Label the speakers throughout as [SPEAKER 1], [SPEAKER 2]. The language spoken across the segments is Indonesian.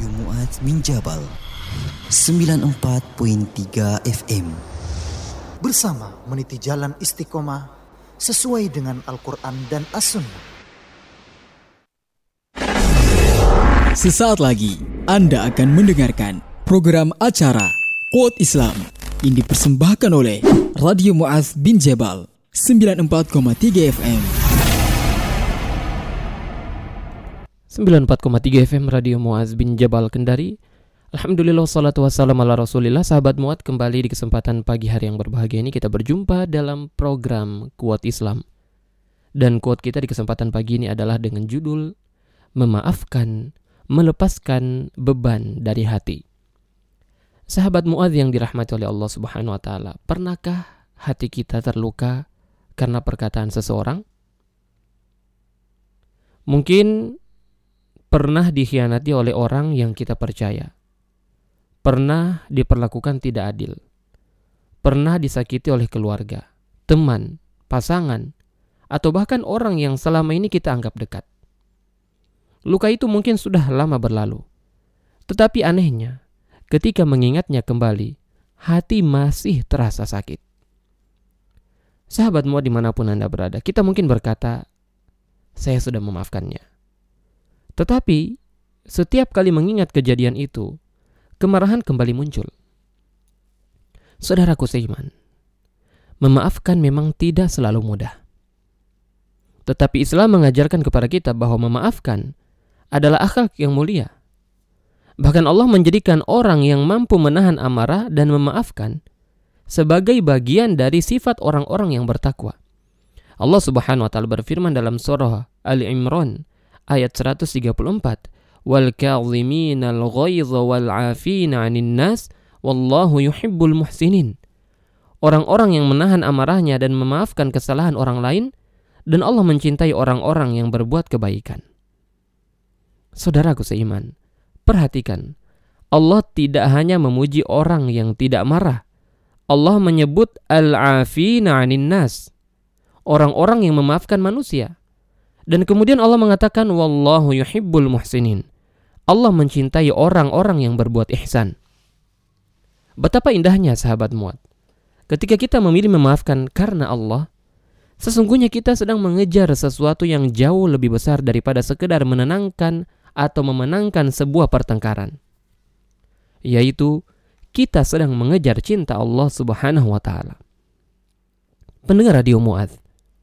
[SPEAKER 1] Radio Mu'adz bin Jabal 94.3 FM.
[SPEAKER 2] Bersama meniti jalan istiqomah sesuai dengan Al-Quran dan As-Sunnah.
[SPEAKER 3] Sesaat lagi Anda akan mendengarkan program acara Quote Islam yang dipersembahkan oleh Radio Mu'adz bin Jabal 94.3 FM.
[SPEAKER 4] 94,3 FM Radio Mu'adz bin Jabal Kendari. Alhamdulillah wassalatu wassalamu ala rasulillah. Sahabat Mu'adz, kembali di kesempatan pagi hari yang berbahagia ini kita berjumpa dalam program Quote Islam. Dan quote kita di kesempatan pagi ini adalah dengan judul Memaafkan, melepaskan beban dari hati. Sahabat Mu'adz yang dirahmati oleh Allah Subhanahu wa taala, pernahkah hati kita terluka karena perkataan seseorang? Mungkin pernah dikhianati oleh orang yang kita percaya. Pernah diperlakukan tidak adil. Pernah disakiti oleh keluarga, teman, pasangan, atau bahkan orang yang selama ini kita anggap dekat. Luka itu mungkin sudah lama berlalu. Tetapi anehnya, ketika mengingatnya kembali, hati masih terasa sakit. Sahabat Mu'adz dimanapun Anda berada, kita mungkin berkata, saya sudah memaafkannya. Tetapi setiap kali mengingat kejadian itu, kemarahan kembali muncul. Saudaraku seiman, memaafkan memang tidak selalu mudah. Tetapi Islam mengajarkan kepada kita bahwa memaafkan adalah akhlak yang mulia. Bahkan Allah menjadikan orang yang mampu menahan amarah dan memaafkan sebagai bagian dari sifat orang-orang yang bertakwa. Allah Subhanahu wa taala berfirman dalam surah Ali Imran ayat 134, wal kadhiminal ghaidha wal 'afina 'anil nas wallahu yuhibbul muhsinin. Orang-orang yang menahan amarahnya dan memaafkan kesalahan orang lain, dan Allah mencintai orang-orang yang berbuat kebaikan. Saudaraku seiman, perhatikan, Allah tidak hanya memuji orang yang tidak marah. Allah menyebut al-'afina 'anil nas, orang-orang yang memaafkan manusia. Dan kemudian Allah mengatakan wallahu yuhibbul muhsinin. Allah mencintai orang-orang yang berbuat ihsan. Betapa indahnya sahabat Mu'adz. Ketika kita memilih memaafkan karena Allah, sesungguhnya kita sedang mengejar sesuatu yang jauh lebih besar daripada sekedar menenangkan atau memenangkan sebuah pertengkaran. Yaitu kita sedang mengejar cinta Allah Subhanahu wa taala. Pendengar Radio Mu'adz,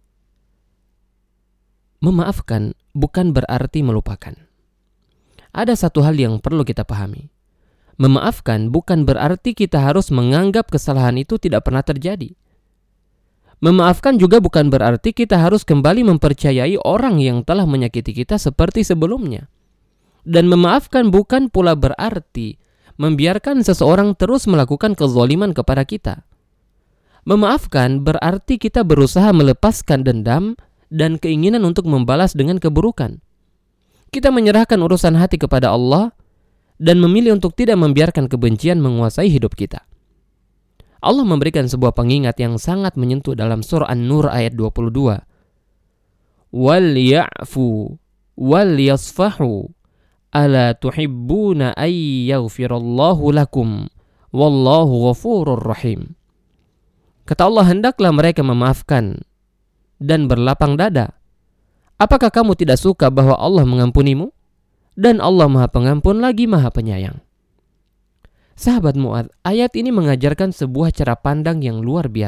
[SPEAKER 4] memaafkan bukan berarti melupakan. Ada satu hal yang perlu kita pahami. Memaafkan bukan berarti kita harus menganggap kesalahan itu tidak pernah terjadi. Memaafkan juga bukan berarti kita harus kembali mempercayai orang yang telah menyakiti kita seperti sebelumnya. Dan memaafkan bukan pula berarti membiarkan seseorang terus melakukan kezaliman kepada kita. Memaafkan berarti kita berusaha melepaskan dendam dan keinginan untuk membalas dengan keburukan. Kita menyerahkan urusan hati kepada Allah dan memilih untuk tidak membiarkan kebencian menguasai hidup kita. Allah memberikan sebuah pengingat yang sangat menyentuh dalam surah An-Nur ayat 22. Wal ya'fu wal yasfahu ala tuhibbuna ay yaghfirallahu lakum wallahu ghafurur rahim. Kata Allah, hendaklah mereka memaafkan dan berlapang dada. Apakah kamu tidak suka bahwa Allah mengampunimu? Dan Allah Maha Pengampun lagi Maha Penyayang. Sahabat Mu'adz, ayat ini mengajarkan sebuah cara pandang yang luar biasa.